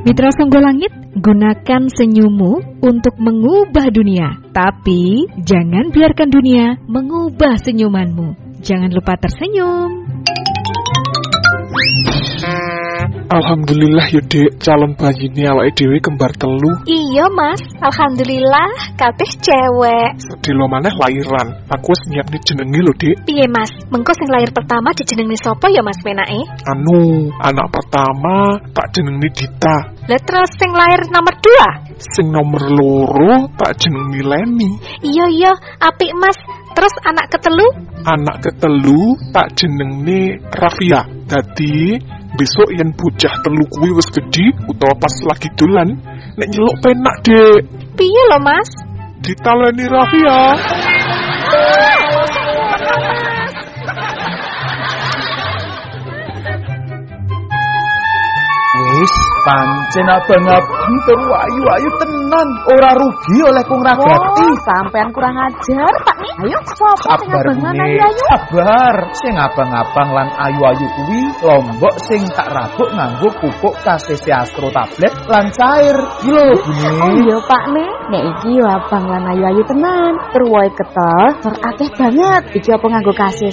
Mitra Songgolangit, gunakan senyummu untuk mengubah dunia. Tapi jangan biarkan dunia mengubah senyumanmu. Jangan lupa tersenyum. Alhamdulillah ya Dek, calon bayi ini awake dhewe kembar telu. Iya Mas, alhamdulillah kabeh cewek. Sedelo maneh lairan. Aku wis nyiapne jenenge lho Dek. Piye Mas, mengko sing lahir pertama dijenengne sapa ya Mas penake? Anak pertama tak jenenge Dita. Lah terus sing lahir nomor 2? Sing nomor loro tak jenenge Leni. Iya, apik Mas. Terus anak ketelu? Anak ketelu tak jenenge Rafia. Dadi besok yen bocah telu kuwi wis gedhi utawa pas lagi dolan, nek nyeluk penak Dek. Piye lho Mas? Ditaleni Rafia. Wis, pancen abang-abang tur ayu-ayu tenan, ora rugi oleh kung ragati. Sampean kurang ajar, Pak Nih. Ayo, sapa sing abangan ayu-ayu? Sabar, sing abang-abang lan ayu-ayu kuwi lombok sing tak rabuk nganggo pupuk KCC Astro tablet lan cair. Iki lho, Bune. Oh iya, Pak Nih. Nek iki abang lan ayu-ayu tenan. Tur wohe ketel, tur akeh banget. Iki apa nganggo KCC